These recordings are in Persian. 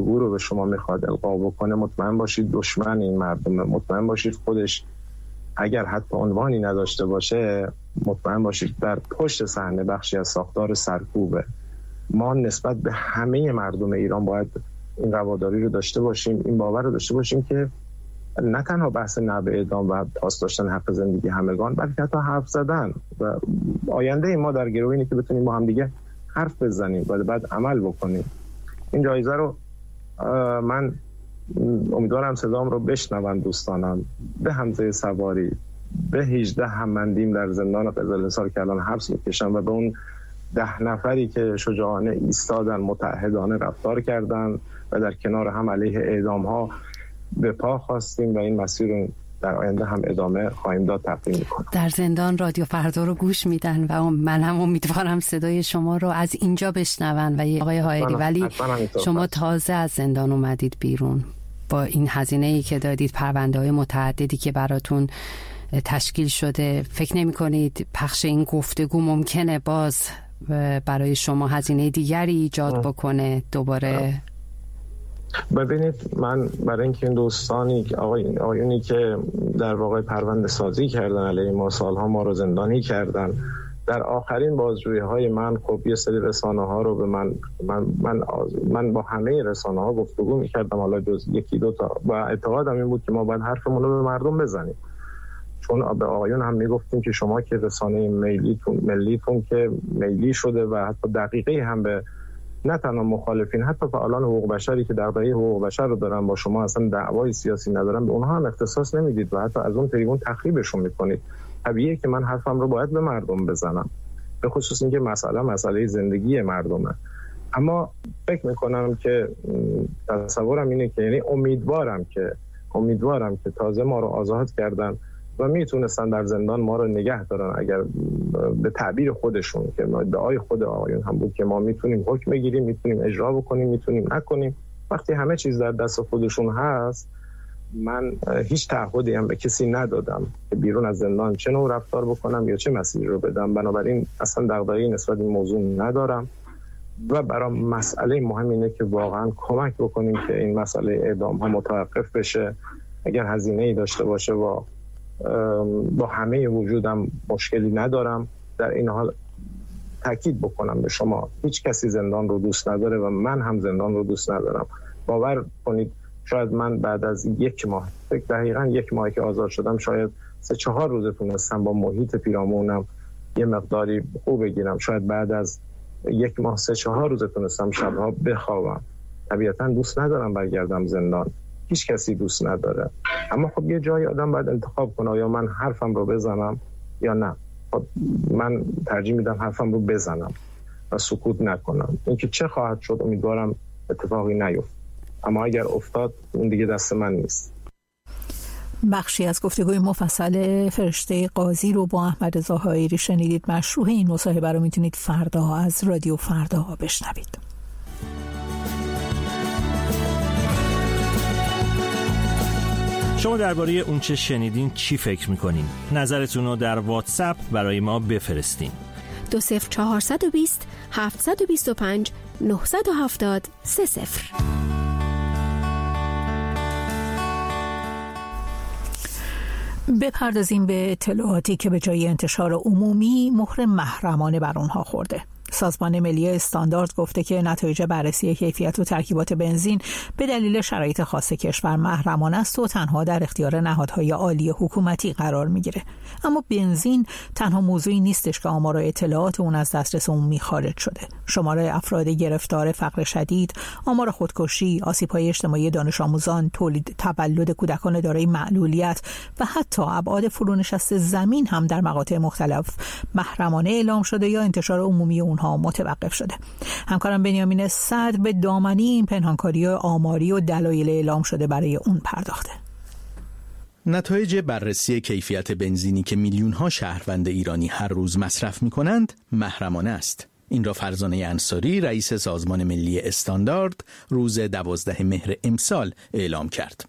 گفتگو رو به شما میخواد القا بکنه، مطمئن باشید دشمن این مردمه. مطمئن باشید خودش اگر حتی عنوانی نداشته باشه، مطمئن باشید در پشت صحنه بخشی از ساختار سرکوبه. ما نسبت به همه مردم ایران باید این رواداری رو داشته باشیم، این باور رو داشته باشیم که نه تنها بحث نبع اعدام و پاسداشتن حق زندگی همگان، بلکه حتی حرف زدن و آینده ما در گروه اینه که بتونیم با هم دیگه حرف بزنیم و بعد عمل بکنیم. این جایزه رو من امیدوارم صدام رو بشنون دوستانم. به حمزه سواری، به 18 هم‌مندیم در زندان قزل‌حصار که الان حبس میکشن و به اون 10 نفری که شجاعانه ایستادن، متعهدانه رفتار کردن و در کنار هم علیه اعدام ها به پا خواستیم و این مسیر رو در آینده هم ادامه خواهیم داد تقدیم میکنم. در زندان رادیو فردا رو گوش میدن و من هم امیدوارم صدای شما رو از اینجا بشنون. و آقای حائری، ولی شما تازه از زندان اومدید بیرون با این هزینه‌ای که دادید، پرونده‌های متعددی که براتون تشکیل شده، فکر نمی‌کنید پخش این گفتگو ممکنه باز برای شما هزینه دیگری ایجاد بکنه دوباره؟ ببینید، من برای اینکه این دوستانی آقایونی که در واقع پرونده سازی کردن علیه ما، سالها ما رو زندانی کردن، در آخرین بازجویی‌های من خب یه سری رسانه‌ها رو به من با همه رسانه‌ها گفتگو می‌کردم، حالا جز یکی دو تا، و اعتقادم این بود که ما باید حرفمون رو به مردم بزنیم. چون به آقایون هم میگفتیم که شما که رسانه ملیتون که میلی شده و حتی دقیقه هم به نه تنها مخالفین، حتی فعالان حقوق بشری که دغدغه حقوق بشر رو دارن با شما اصلا دعوای سیاسی ندارن، به اونها هم اختصاص نمیدید و حتی از اون تریبون تخریبشون میکنید. طبیعیه که من حرفم رو باید به مردم بزنم، به خصوص اینکه مسئله زندگی مردمه. اما فکر میکنم که تصورم اینه که یعنی امیدوارم که تازه ما رو آزاد کردن و میتونستن در زندان ما رو نگه دارن، اگر به تعبیر خودشون که ادعای خود آقایون هم بود که ما میتونیم حکم بگیریم، میتونیم اجرا بکنیم، میتونیم نکنیم. وقتی همه چیز در دست خودشون هست، من هیچ تعهدی هم به کسی ندادم که بیرون از زندان چه نوع رفتار بکنم یا چه مسیری رو بدم. بنابراین اصلا دغدغه‌ای نسبت به این موضوع ندارم و برای مسئله مهم اینه که واقعا کمک بکنیم که این مسئله اعدام ها متوقف بشه. اگر هزینه‌ای داشته باشه با همه وجودم مشکلی ندارم. در این حال تاکید بکنم به شما، هیچ کسی زندان رو دوست نداره و من هم زندان رو دوست ندارم. باور کنید شاید من بعد از 1 ماه، دقیقاً 1 ماه که آزاد شدم، شاید 3-4 روز تونستم با محیط پیرامونم یه مقداری خوب بگیرم. شاید بعد از 1 ماه 3-4 روز تونستم شبها بخوابم. طبیعتاً دوست ندارم برگردم زندان، هیچ کسی دوست نداره. اما خب یه جایی آدم باید انتخاب کنه، یا من حرفم رو بزنم یا نه. خب من ترجیح میدم حرفم رو بزنم و سکوت نکنم. اینکه چه خواهد شد امیدوارم اتفاقی نیفته، اما اگر افتاد اون دیگه دست من نیست. بخشی از گفتگوی مفصل فرشته قاضی رو با احمد رضا حائری شنیدید. مشروح این مصاحبه رو میتونید فردا از رادیو فردا بشنوید. شما درباره اون چه شنیدین چی فکر میکنین؟ نظرتون رو در واتساپ برای ما بفرستین. 20420 725 970 30. بپردازیم به اطلاعاتی که به جای انتشار عمومی مهر محرمانه بر اونها خورده. سازمان ملی استاندارد گفته که نتایج بررسی کیفیت و ترکیبات بنزین به دلیل شرایط خاص کشور محرمانه است و تنها در اختیار نهادهای عالی حکومتی قرار میگیره. اما بنزین تنها موضوعی نیستش که آمار و اطلاعات اون از دسترس عمومی خارج شده. شمار افراد گرفتار فقر شدید، آمار خودکشی، آسیب‌های اجتماعی دانش آموزان، تولد کودکان دارای معلولیت و حتی ابعاد فرونشست زمین هم در مقاطع مختلف محرمانه اعلام شده یا انتشار عمومی اونها متوقف شده. همکارم بنیامین صدر به دامنی این پنهانکاری آماری و دلایل اعلام شده برای اون پرداخته. نتایج بررسی کیفیت بنزینی که میلیون‌ها شهروند ایرانی هر روز مصرف می‌کنند محرمانه است. این را فرزانه انصاری، رئیس سازمان ملی استاندارد، روز 12 مهر امسال اعلام کرد.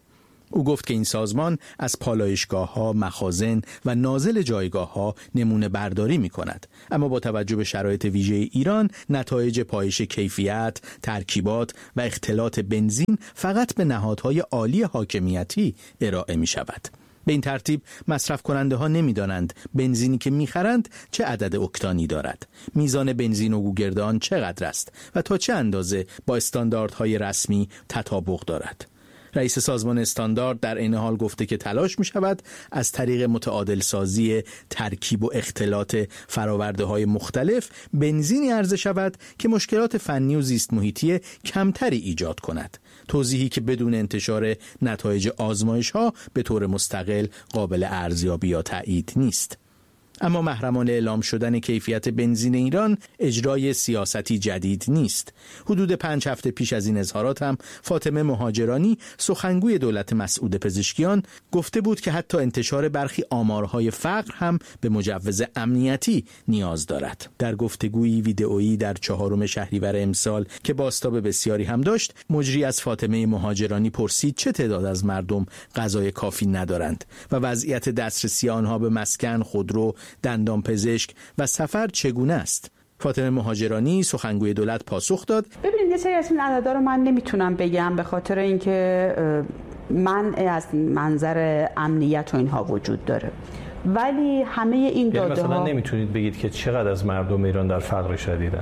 او گفت که این سازمان از پالایشگاه‌ها، مخازن و نازل جایگاه‌ها نمونه برداری می‌کند، اما با توجه به شرایط ویژه ایران نتایج پایش کیفیت، ترکیبات و اختلاط بنزین فقط به نهادهای عالی حاکمیتی ارائه می‌شود. به این ترتیب مصرف کننده ها نمی‌دانند بنزینی که می‌خرند چه عدد اکتانی دارد، میزان بنزین و گوگرد آن چقدر است و تا چه اندازه با استانداردهای رسمی تطابق دارد. رئیس سازمان استاندارد در این حال گفته که تلاش می شود از طریق متعادل سازی ترکیب و اختلاط فراورده های مختلف بنزینی عرضه شود که مشکلات فنی و زیست محیطی کمتری ایجاد کند. توضیحی که بدون انتشار نتایج آزمایش ها به طور مستقل قابل ارزیابی یا تایید نیست. اما محرمانه اعلام شدن کیفیت بنزین ایران اجرای سیاستی جدید نیست. حدود 5 هفته پیش از این اظهارات هم فاطمه مهاجرانی سخنگوی دولت مسعود پزشکیان گفته بود که حتی انتشار برخی آمارهای فقر هم به مجوز امنیتی نیاز دارد. در گفتگویی ویدئویی در 4 شهریور امسال که بازتاب بسیاری هم داشت، مجری از فاطمه مهاجرانی پرسید چه تعداد از مردم غذای کافی ندارند و وضعیت دسترسی آنها به مسکن، خودرو، دندان پزشک و سفر چگونه است. فاطمه مهاجرانی سخنگوی دولت پاسخ داد: ببینید یه سری از این عددا رو من نمیتونم بگم به خاطر اینکه منع از منظر امنیت و اینها وجود داره، ولی همه این داده ها مثلا نمیتونید بگید که چقدر از مردم ایران در فقر شدیدن؟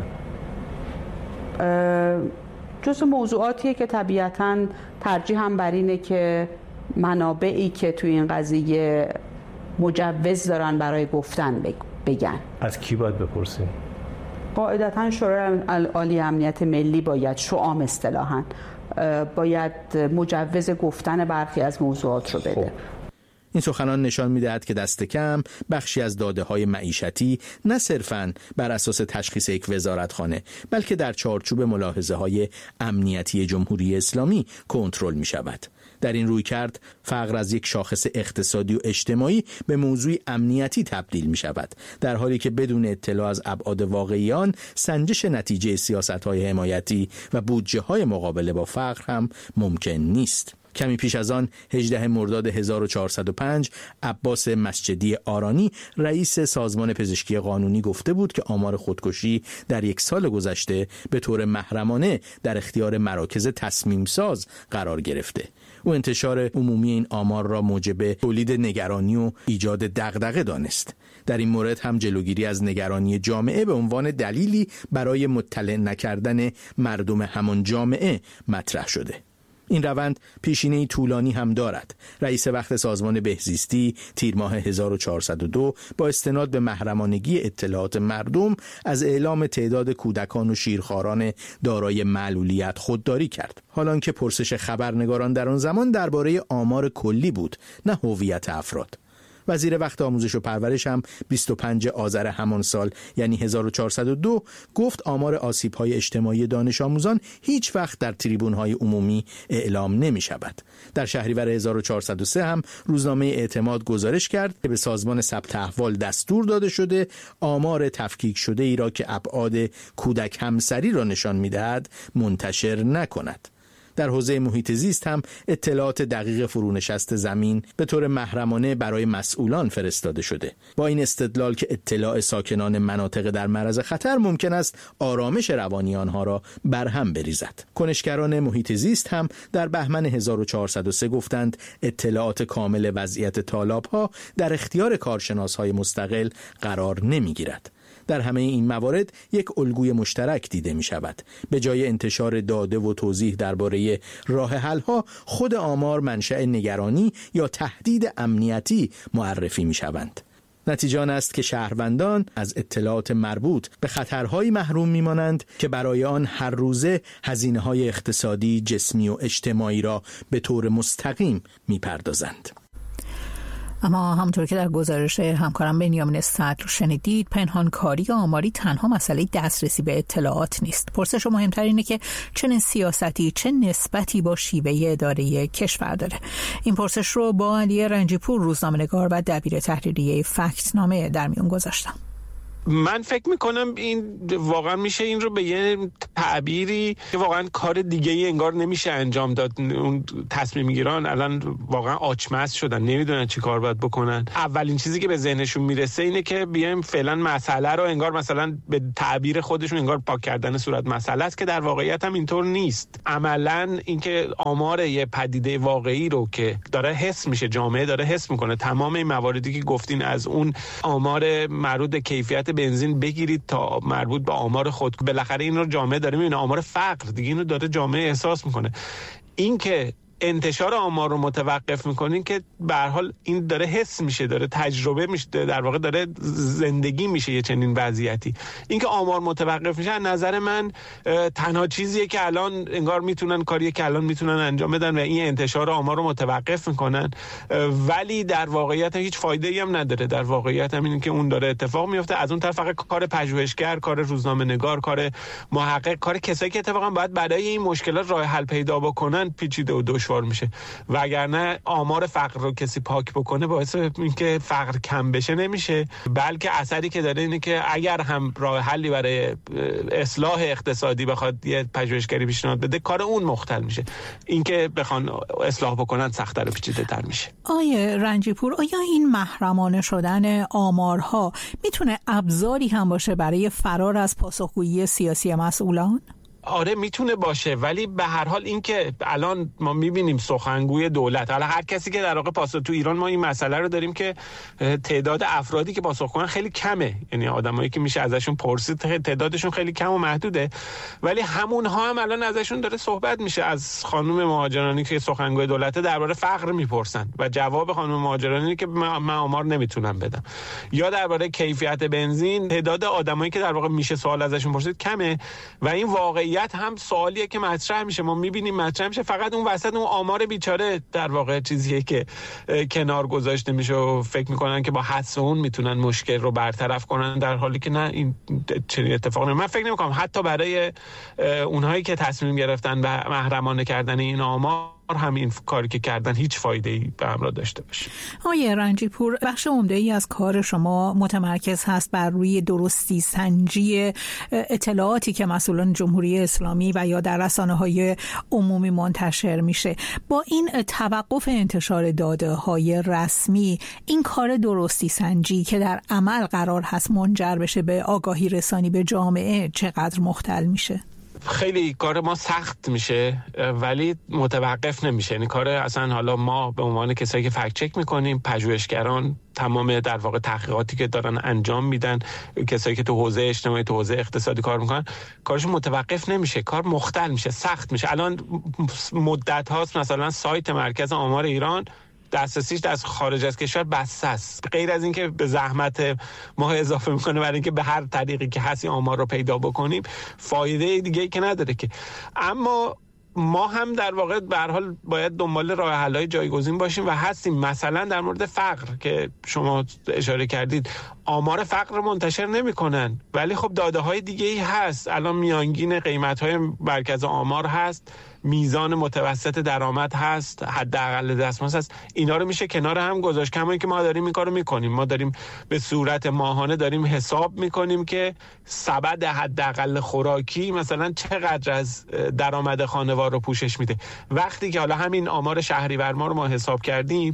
جزو موضوعاتیه که طبیعتاً ترجیح هم بر اینه که منابعی که توی این قضیه مجوز دارن برای گفتن بگن. از کی باید بپرسیم؟ قاعدتاً شورای عالی امنیت ملی باید، شعام اصطلاحاً باید مجوز گفتن برخی از موضوعات رو بده. این سخنان نشان می‌دهد که دست کم بخشی از داده‌های معیشتی نه صرفاً بر اساس تشخیص یک وزارتخانه، بلکه در چارچوب ملاحظه‌های امنیتی جمهوری اسلامی کنترل می‌شود. در این رویکرد فقر از یک شاخص اقتصادی و اجتماعی به موضوع امنیتی تبدیل می شود، در حالی که بدون اطلاع از ابعاد واقعی آن سنجش نتیجه سیاست‌های حمایتی و بودجه‌های مقابله با فقر هم ممکن نیست. کمی پیش از آن 18 مرداد 1405 عباس مسجدی آرانی رئیس سازمان پزشکی قانونی گفته بود که آمار خودکشی در 1 سال گذشته به طور محرمانه در اختیار مراکز تصمیم ساز قرار گرفته. او انتشار عمومی این آمار را موجب تولید نگرانی و ایجاد دغدغه دانست. در این مورد هم جلوگیری از نگرانی جامعه به عنوان دلیلی برای مطلع نکردن مردم همان جامعه مطرح شده. این روند پیشینه‌ای طولانی هم دارد. رئیس وقت سازمان بهزیستی تیر ماه 1402 با استناد به محرمانگی اطلاعات مردم از اعلام تعداد کودکان و شیرخواران دارای معلولیت خودداری کرد، حالان که پرسش خبرنگاران در آن زمان درباره آمار کلی بود، نه هویت افراد. وزیر وقت آموزش و پرورش هم 25 آذر همان سال یعنی 1402 گفت آمار آسیب‌های اجتماعی دانش آموزان هیچ وقت در تریبون‌های عمومی اعلام نمی‌شود. در شهریور 1403 هم روزنامه اعتماد گزارش کرد که به سازمان ثبت احوال دستور داده شده آمار تفکیک شده ای را که ابعاد کودک همسری را نشان می‌دهد منتشر نکند. در حوزه محیط زیست هم اطلاعات دقیق فرونشست زمین به طور محرمانه برای مسئولان فرستاده شده، با این استدلال که اطلاع ساکنان مناطق در معرض خطر ممکن است آرامش روانی آنها را برهم بریزد. کنشگران محیط زیست هم در بهمن 1403 گفتند اطلاعات کامل وضعیت تالاب‌ها در اختیار کارشناس‌های مستقل قرار نمی‌گیرد. در همه این موارد یک الگوی مشترک دیده می شود. به جای انتشار داده و توضیح درباره راه حل‌ها، خود آمار منشأ نگرانی یا تهدید امنیتی معرفی می شوند. نتیجه آن است که شهروندان از اطلاعات مربوط به خطرهایی محروم می‌مانند که برای آن هر روزه هزینه‌های اقتصادی، جسمی و اجتماعی را به طور مستقیم می‌پردازند. اما همونطور که در گزارش همکارم بنیامین صدر شنیدید، پنهانکاری آماری تنها مسئله دسترسی به اطلاعات نیست. پرسش مهمتر اینه که چنین سیاستی چه نسبتی با شیوه اداره کشور داره. این پرسش رو با علی رنجیپور، روزنامه‌نگار و دبیر تحریریه فکتنامه در میون گذاشتم. من فکر میکنم این واقعا میشه این رو به یه تعبیری که واقعا کار دیگه ای انگار نمیشه انجام داد. اون تصمیم گیران الان واقعا آچمز شدن، نمیدونن چی کار باید بکنن. اولین چیزی که به ذهنشون میرسه اینه که بیایم فعلا مسئله رو انگار مثلا به تعبیر خودشون انگار پاک کردن صورت مسئله است، که در واقعیت هم اینطور نیست. عملا اینکه آمار یه پدیده واقعی رو که داره حس میشه، جامعه داره حس میکنه، تمام این مواردی که گفتین از اون آمار مربوط به کیفیت بنزین بگیرید تا مربوط به آمار خود، بالاخره این رو جامعه داره میبینه. آمار فقر دیگه اینو داره جامعه احساس میکنه. این که انتشار آمار رو متوقف میکنین که به هر حال این داره حس میشه، داره تجربه میشه، در واقع داره زندگی میشه یه چنین وضعیتی. این که آمار متوقف میشه از نظر من تنها چیزیه که الان انگار میتونن، کاریه که الان میتونن انجام بدن و این انتشار آمار رو متوقف میکنن، ولی در واقعیت هیچ فایده ای هم نداره. در واقعیت هم اینه که اون داره اتفاق میفته. از اون طرف فقط کار پژوهشگر، کار روزنامه نگار، کار محقق، کار کسایی که اتفاقا باید برای این مشکلات راه حل پیدا بکنن پیچیده و دشوار میشه. وگرنه آمار فقر رو کسی پاک بکنه باعث اینکه فقر کم بشه نمیشه، بلکه اثری که داره اینه که اگر هم راه حلی برای اصلاح اقتصادی بخواد یه پژوهشگری پیشنهاد بده، کار اون مختل میشه. اینکه بخوان اصلاح بکنن سخت‌تر و پیچیده‌تر میشه. آیه رنجیپور، آیا این محرمانه شدن آمارها میتونه ابزاری هم باشه برای فرار از پاسخگویی سیاسی مسئولان؟ آره میتونه باشه، ولی به هر حال این که الان ما میبینیم سخنگوی دولت، حالا هر کسی که در واقع پاسخ، تو ایران ما این مسئله رو داریم که تعداد افرادی که پاسخ کنن خیلی کمه، یعنی آدمایی که میشه ازشون پرسید تعدادشون خیلی کم و محدوده، ولی همونها هم الان ازشون داره صحبت میشه. از خانم مهاجرانی که سخنگوی دولت درباره فقر میپرسن و جواب خانم مهاجرانی که من آمار نمیتونم بدم، یا درباره کیفیت بنزین تعداد آدمایی که در واقع میشه سوال ازشون پرسید کمه و این واقعیت هم سوالیه که مطرح میشه. ما میبینیم مطرح میشه، فقط اون وسط اون آمار بیچاره در واقع چیزیه که کنار گذاشته میشه و فکر میکنن که با حدس اون میتونن مشکل رو برطرف کنن، در حالی که نه، این چنین اتفاقی من فکر نمیکنم حتی برای اونهایی که تصمیم گرفتن به محرمانه کردن این آمار همین کاری که کردن هیچ فایده‌ای به همراه داشته باشه. آقای رنجیپور، بخش عمده‌ای از کار شما متمرکز هست بر روی درستی سنجی اطلاعاتی که مسئولان جمهوری اسلامی و یا در رسانه‌های عمومی منتشر میشه. با این توقف انتشار داده‌های رسمی، این کار درستی سنجی که در عمل قرار هست منجر بشه به آگاهی رسانی به جامعه چقدر مختل میشه؟ خیلی کار ما سخت میشه ولی متوقف نمیشه. یعنی کار اصلا، حالا ما به عنوان کسایی که فکت چک میکنیم، پژوهشگران، تمام در واقع تحقیقاتی که دارن انجام میدن، کسایی که تو حوزه اجتماعی، تو حوزه اقتصادی کار میکنن، کارشون متوقف نمیشه، کار مختل میشه، سخت میشه. الان مدت هاست مثلا سایت مرکز آمار ایران دسترسیش از خارج از کشور بسته است، غیر از اینکه به زحمت ما اضافه میکنه برای اینکه به هر طریقی که هستی آمار رو پیدا بکنیم، فایده دیگه‌ای که نداره که. اما ما هم در واقع به هر حال باید دنبال راه حل‌های جایگزین باشیم و هستیم. مثلا در مورد فقر که شما اشاره کردید، آمار فقر رو منتشر نمی‌کنن، ولی خب داده‌های دیگه‌ای هست. الان میانگین قیمت‌های مرکز آمار هست، میزان متوسط درآمد هست، حداقل دستمزد هست. اینا رو میشه کنار هم گذاشت. کما اینکه ما داریم این کارو میکنیم، ما داریم به صورت ماهانه داریم حساب میکنیم که سبد حداقل خوراکی مثلا چقدر از درآمد خانوار رو پوشش میده. وقتی که حالا همین آمار شهریور ما رو ما حساب کردیم،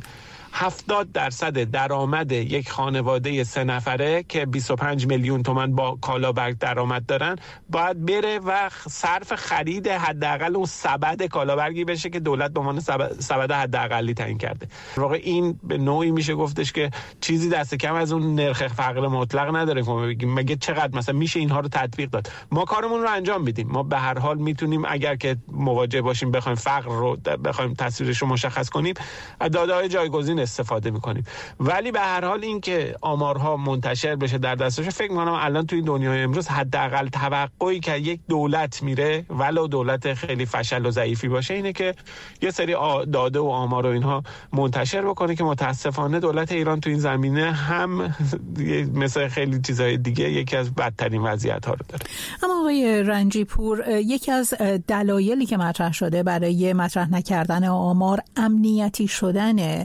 70% درآمد یک خانواده 3 نفره که 25 میلیون تومان با کالابرگ درآمد دارن باید بره و صرف خرید حداقل اون سبد کالابرگی بشه که دولت به عنوان سبد حداقلی تعیین کرده. واقعا این به نوعی میشه گفتش که چیزی دست کم از اون نرخ فقر مطلق نداره که ما بگیم مگه چقدر مثلا میشه اینها رو تطبیق داد. ما کارمون رو انجام میدیم، ما به هر حال میتونیم اگر که مواجه باشیم بخوایم فقر رو بخوایم تصویرش رو مشخص کنیم، داده‌های جایگزین استفاده میکنیم. ولی به هر حال این که آمارها منتشر بشه در دسترس، فکر میکنم الان توی دنیای امروز حداقل توقعی که یک دولت میره، ولو دولت خیلی فشل و ضعیفی باشه، اینه که یه سری داده و آمار و اینها منتشر بکنه که متاسفانه دولت ایران تو این زمینه هم مثل خیلی چیزهای دیگه یکی از بدترین وضعیت‌ها رو داره. اما آقای رنجیپور، یکی از دلایلی که مطرح شده برای مطرح نکردن آمار امنیتی شدن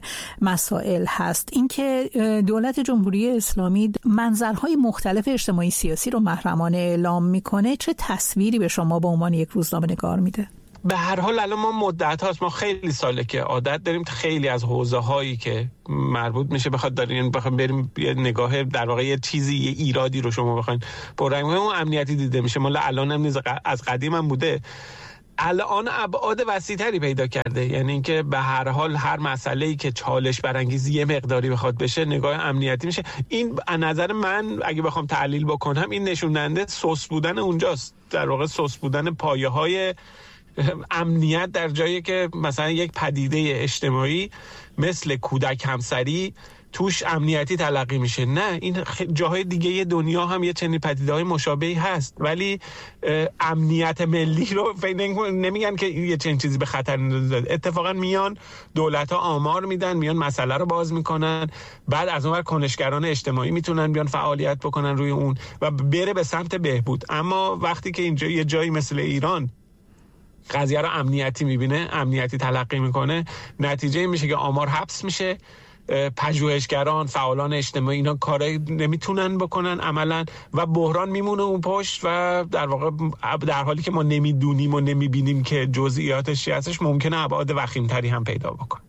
مسائل هست اینکه دولت جمهوری اسلامی منظرهای مختلف اجتماعی سیاسی رو محرمانه اعلام میکنه، چه تصویری به شما به عنوان یک روزنامه‌نگار میده؟ به هر حال الان ما مدت هاست، ما خیلی ساله که عادت داریم خیلی از حوزه هایی که مربوط میشه بخواد بریم یه نگاه در واقع یه چیزی، یه ایرادی رو شما بخواید پررنگ کنید اون امنیتی دیده میشه. مال الان هم نیست، از قدیم هم بوده. الان ابعاد وسیع‌تری پیدا کرده، یعنی اینکه به هر حال هر مسئله‌ای که چالش برانگیز یه مقداری بخواد بشه نگاه امنیتی میشه. این از نظر من اگه بخوام تحلیل بکنم این نشون دهنده سوس بودن اونجاست، در واقع سوس بودن پایه‌های امنیت در جایی که مثلا یک پدیده اجتماعی مثل کودک همسری توش امنیتی تلقی میشه. نه، این جاهای دیگه دنیا هم یه چنین پدیده‌های مشابهی هست، ولی امنیت ملی رو نمیگن که یه چنین چیزی به خطر میندازه. اتفاقا میان دولت‌ها آمار میدن، میان مسئله رو باز میکنن، بعد از اونور کنشگران اجتماعی میتونن بیان فعالیت بکنن روی اون و بره به سمت بهبود. اما وقتی که اینجا یه جایی مثل ایران قضیه رو امنیتی میبینه، امنیتی تلقی میکنه، نتیجه میشه که آمار حبس میشه، پژوهشگران، فعالان اجتماعی اینا کاری نمیتونن بکنن عملا و بحران میمونه اون پشت و در واقع در حالی که ما نمیدونیم و نمیبینیم که جزئیاتش چی هستش ممکنه ابعاد وخیم‌تری هم پیدا بکنه.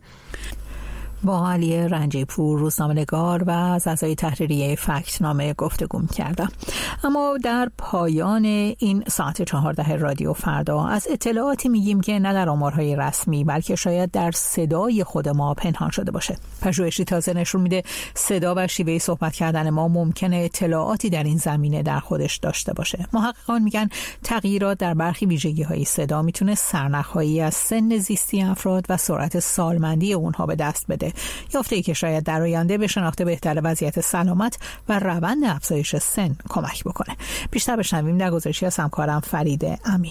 با علی رنجی‌پور روزنامه‌نگار و از اعضای تحریریه فکت‌نامه گفتگو کردم. اما در پایان این ساعت 14 رادیو فردا از اطلاعاتی میگیم که نه در آمارهای رسمی بلکه شاید در صدای خود ما پنهان شده باشه. پژوهشی تازه نشون میده صدا و شیوه صحبت کردن ما ممکنه اطلاعاتی در این زمینه در خودش داشته باشه. محققان میگن تغییرات در برخی ویژگی‌های صدا میتونه سرنخ‌هایی از سن زیستی افراد و سرعت سالمندی اونها به دست بده. یافته‌ای که شاید در آینده به شناخت بهتر وضعیت سلامت و روند افزایش سن کمک بکنه. بیشتر بشنویم در گزارشی از همکارم فرید امین.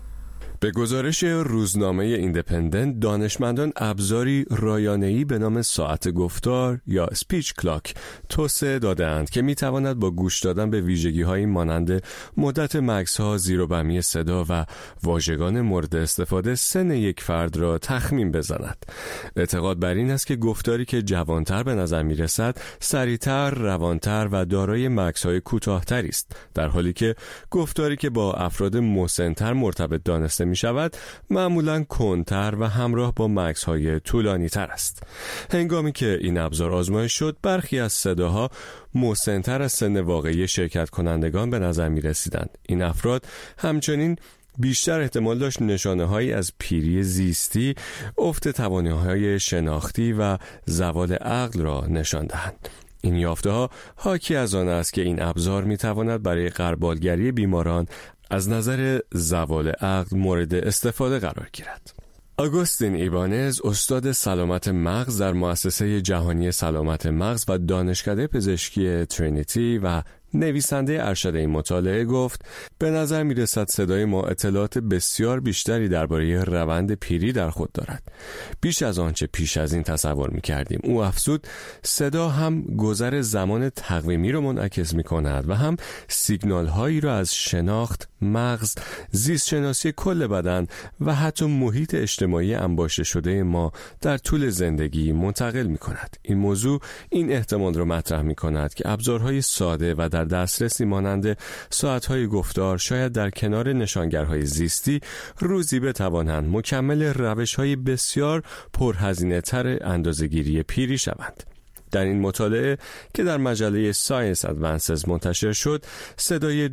به گزارش روزنامه ایندیپندنت، دانشمندان ابزاری رایانه‌ای به نام ساعت گفتار یا سپیچ کلاک توسعه داده‌اند که می‌تواند با گوش دادن به ویژگی‌هایی مانند مدت مکث‌ها، زیر و بمی صدا و واژگان مورد استفاده سن یک فرد را تخمین بزند. اعتقاد بر این است که گفتاری که جوانتر به نظر می‌رسد، سریعتر، روانتر و دارای مکث‌های کوتاه‌تری است، در حالی که گفتاری که با افراد مسن‌تر مرتبط دانسته می شود معمولاً کندتر و همراه با مکث‌های طولانی‌تر است. هنگامی که این ابزار آزمایش شد، برخی از صداها مسن‌تر از سن واقعی شرکت کنندگان به نظر می رسیدند. این افراد همچنین بیشتر احتمال داشت نشانه‌هایی از پیری زیستی، افت توانایی‌های شناختی و زوال عقل را نشان دهند. این یافته‌ها حاکی از آن است که این ابزار می‌تواند برای غربالگری بیماران از نظر زوال عقل مورد استفاده قرار گیرد. آگوستین ایبانز، استاد سلامت مغز در مؤسسه جهانی سلامت مغز و دانشکده پزشکی ترینیتی و نویسنده ارشد این مطالعه گفت: به نظر می رسد صدای ما اطلاعات بسیار بیشتری درباره روند پیری در خود دارد، بیش از آنچه پیش از این تصور می کردیم. او افزود: صدا هم گذر زمان تقویمی را منعکس می کند و هم سیگنال هایی را از شناخت، مغز، زیست شناسی کل بدن و حتی محیط اجتماعی انباشته شده ما در طول زندگی منتقل می کند. این موضوع این احتمال را مطرح می کند که ابزارهای ساده و در دسترسی مانند ساعت‌های گفتار شاید در کنار نشانگرهای زیستی روزی بتوانند مکمل روش‌های بسیار پرهزینه‌تر اندازه‌گیری پیری شوند. در این مطالعه که در مجله ساینس ادوانسز منتشر شد، صدای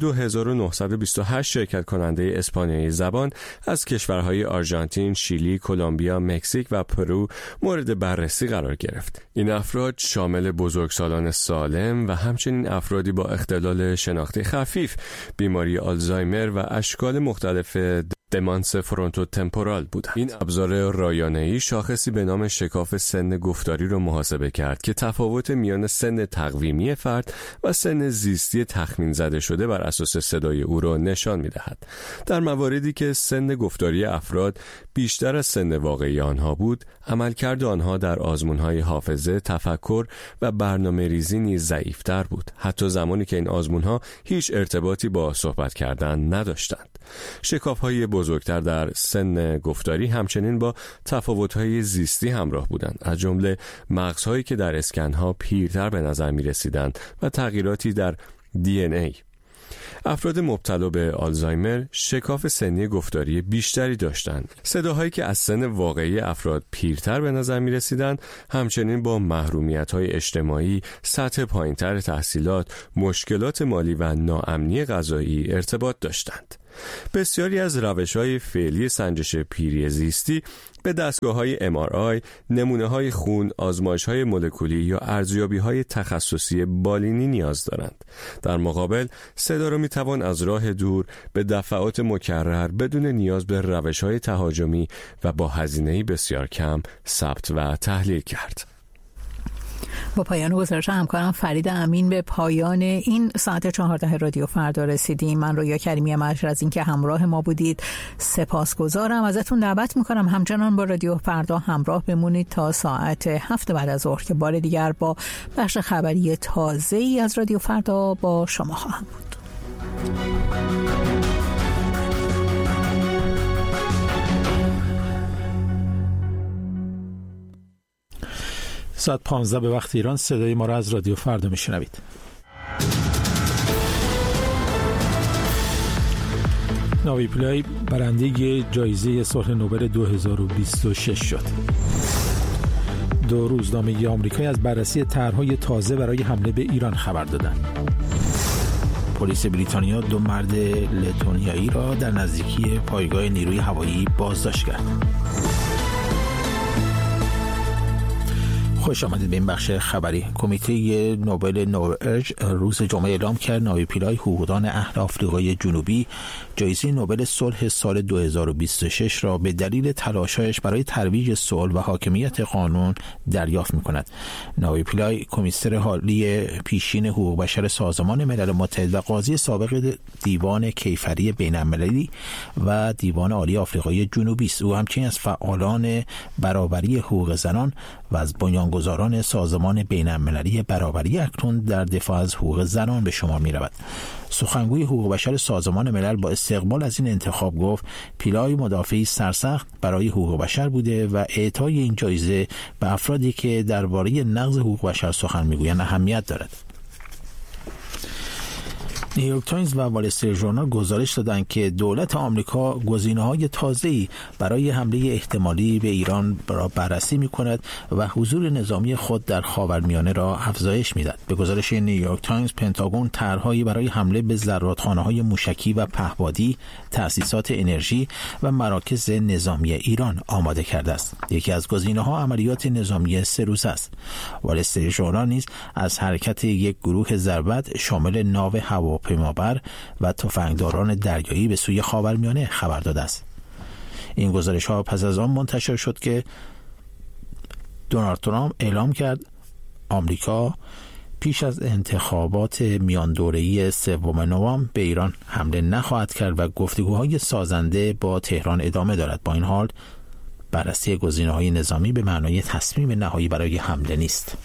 2928 شرکت کننده اسپانیایی زبان از کشورهای آرژانتین، شیلی، کلمبیا، مکزیک و پرو مورد بررسی قرار گرفت. این افراد شامل بزرگسالان سالم و همچنین افرادی با اختلال شناختی خفیف، بیماری آلزایمر و اشکال مختلف دمانس فرونتوتمپورال بودند. این ابزار رایانه‌ای شاخصی به نام شکاف سن گفتاری را محاسبه کرد که تفاوت میان سن تقویمی فرد و سن زیستی تخمین زده شده بر اساس صدای او را نشان می‌دهد. در مواردی که سن گفتاری افراد بیشتر از سن واقعی آنها بود، عملکرد آنها در آزمون‌های حافظه، تفکر و برنامه‌ریزی نیز ضعیف‌تر بود، حتی زمانی که این آزمون‌ها هیچ ارتباطی با صحبت کردن نداشتند. شکاف‌های بزرگتر در سن گفتاری همچنین با تفاوت‌های زیستی همراه بودند، از جمله مغزهایی که در اسکن‌ها پیرتر به نظر می‌رسیدند و تغییراتی در DNA. افراد مبتلا به آلزایمر شکاف سنی گفتاری بیشتری داشتند. صداهایی که از سن واقعی افراد پیرتر به نظر می رسیدند همچنین با محرومیت‌های اجتماعی، سطح پایین‌تر تحصیلات، مشکلات مالی و ناامنی غذایی ارتباط داشتند. بسیاری از روش‌های فعلی سنجش پیری زیستی به دستگاه‌های MRI، نمونه‌های خون، آزمایش‌های مولکولی یا ارزیابی‌های تخصصی بالینی نیاز دارند. در مقابل، صدا را می‌توان از راه دور به دفعات مکرر بدون نیاز به روش‌های تهاجمی و با هزینه‌ای بسیار کم ثبت و تحلیل کرد. با پایان گزارش همکارم فرید امین به پایان این ساعت 14 رادیو فردا رسیدیم. من رویا کریمی مجر از اینکه همراه ما بودید سپاسگزارم. ازتون دعوت میکنم همچنان با رادیو فردا همراه بمونید تا ساعت 7 بعد از ظهر که بار دیگر با بخش خبری تازه‌ای از رادیو فردا با شما خواهم بود. ساعت 15 به وقت ایران صدای ما را از رادیو فردا میشنوید. ناوی پیلای برنده جایزه صلح نوبل 2026 شد. 2 روزنامه آمریکایی از بررسی طرح‌های تازه برای حمله به ایران خبر دادند. پلیس بریتانیا 2 مرد لتونیایی را در نزدیکی پایگاه نیروی هوایی بازداشت کرد. خوش آمدید به این بخش خبری. کمیته نوبل نروژ روز جمعه اعلام کرد ناوی پیلای حقوقدان اهل آفریقای جنوبی جایزه نوبل صلح سال 2026 را به دلیل تلاش‌هایش برای ترویج صلح و حاکمیت قانون دریافت می‌کند. ناوی پیلای کمیسر حالی پیشین حقوق بشر سازمان ملل متحد و قاضی سابق دیوان کیفری بین‌المللی و دیوان عالی آفریقای جنوبی است. او همچنین از فعالان برابری حقوق زنان و از بنیانگذاران سازمان بین‌المللی برابری اکنون در دفاع از حقوق زنان به شمار می‌رود. سخنگوی حقوق بشر سازمان ملل با استقبال از این انتخاب گفت پیلای مدافعی سرسخت برای حقوق بشر بوده و اعطای این جایزه به افرادی که درباره نقض حقوق بشر سخن میگویند اهمیت دارد. نیویورک تایمز و وال استریت ژورنال گزارش دادند که دولت آمریکا گزینه‌های تازه‌ای برای حمله احتمالی به ایران را بررسی می‌کند و حضور نظامی خود در خاورمیانه را افزایش می‌دهد. به گزارش نیویورک تایمز، پنتاگون طرح‌هایی برای حمله به زرادخانه‌های موشکی و پهپادی، تأسیسات انرژی و مراکز نظامی ایران آماده کرده است. یکی از گزینه‌ها عملیات نظامی 3 روزه است. وال استریت ژورنال نیز از حرکت یک گروه ضربت شامل ناو هواپیمابر و تفنگداران دریایی به سوی خاورمیانه خبر داده است. این گزارش‌ها پس از آن منتشر شد که دونالد ترامپ اعلام کرد آمریکا پیش از انتخابات میان دوره‌ای 3 نوامبر به ایران حمله نخواهد کرد و گفتگوهای سازنده با تهران ادامه دارد. با این حال بررسی گزینه‌های نظامی به معنای تصمیم نهایی برای حمله نیست.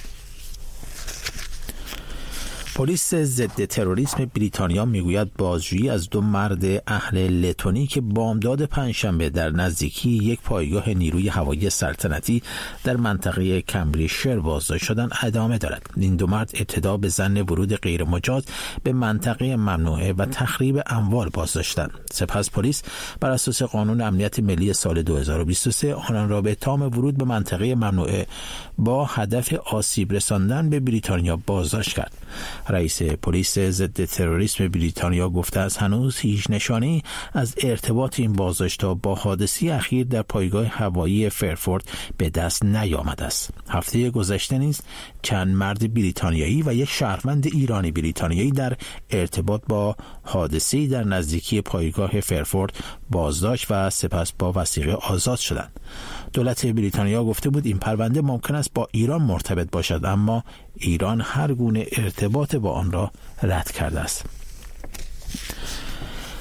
پلیس ضد تروریسم بریتانیا میگوید بازجویی از 2 مرد اهل لتونی که بامداد پنجشنبه در نزدیکی یک پایگاه نیروی هوایی سلطنتی در منطقه کمبریشیر بازداشت شدند ادامه دارد. این 2 مرد ابتدا به ظن ورود غیرمجاز به منطقه ممنوعه و تخریب اموال بازداشتند. سپس پلیس بر اساس قانون امنیت ملی سال 2023 آنان را به اتهام ورود به منطقه ممنوعه با هدف آسیب رساندن به بریتانیا بازداشت کرد. رئیس پلیس ضد تروریسم بریتانیا گفته است هنوز هیچ نشانه‌ای از ارتباط این بازداشت‌ها با حادثه اخیر در پایگاه هوایی فرفورد به دست نیامده است. هفته گذشته نیز چند مرد بریتانیایی و یک شهروند ایرانی بریتانیایی در ارتباط با حادثه‌ای در نزدیکی پایگاه فرفورد بازداشت و سپس با وثیقه آزاد شدند. دولت بریتانیا گفته بود این پرونده ممکن است با ایران مرتبط باشد، اما ایران هر گونه ارتباط با آن را رد کرده است.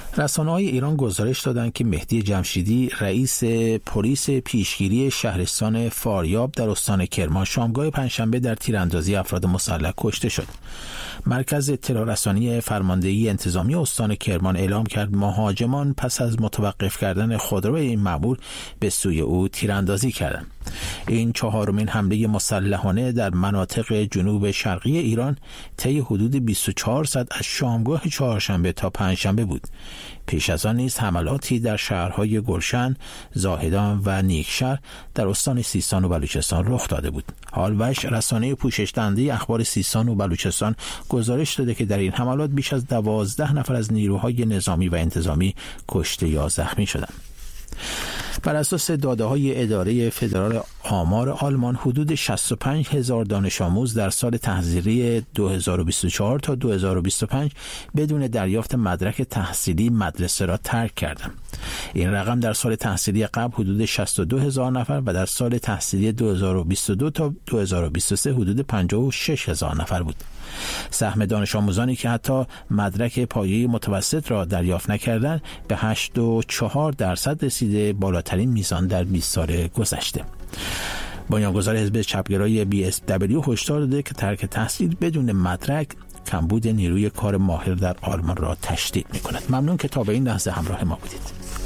رسانه‌های ایران گزارش دادند که مهدی جمشیدی رئیس پلیس پیشگیری شهرستان فاریاب در استان کرمان شامگاه پنجشنبه در تیراندازی افراد مسلح کشته شد. مرکز اطلاع رسانی فرماندهی انتظامی استان کرمان اعلام کرد مهاجمان پس از متوقف کردن خودروی این مأمور به سوی او تیراندازی کردند. این چهارمین حمله مسلحانه در مناطق جنوب شرقی ایران طی حدود 24 ساعت از شامگاه چهارشنبه تا پنجشنبه بود. پیش از آن نیز حملاتی در شهرهای گلشن، زاهدان و نیکشهر در استان سیستان و بلوچستان رخ داده بود. حالوش رسانه پوشش دهنده اخبار سیستان و بلوچستان گزارش داده که در این حملات بیش از 12 نفر از نیروهای نظامی و انتظامی کشته یا زخمی شدند. بر اساس داده‌های اداره فدرال آمار آلمان حدود 65,000 دانش آموز در سال تحصیلی 2024 تا 2025 بدون دریافت مدرک تحصیلی مدرسه را ترک کردند. این رقم در سال تحصیلی قبل حدود 62,000 نفر و در سال تحصیلی 2022 تا 2023 حدود 56,000 نفر بود. سهم دانش آموزانی که حتی مدرک پایه متوسط را دریافت نکردند به 8.4% رسیده، بالاترین میزان در 20 سال گذشته. بنیانگذار حزب چپگرای BSW هشدار داده که ترک تحصیل بدون مدرک کمبود نیروی کار ماهر در آلمان را تشدید می‌کند. ممنون که تا به این لحظه همراه ما بودید.